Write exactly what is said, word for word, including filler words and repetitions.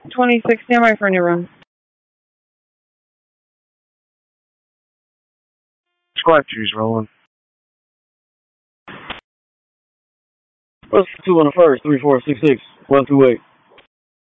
twenty-six, stand by for a new run. Squad two's rolling. What's two on the first? three four six six one two eight.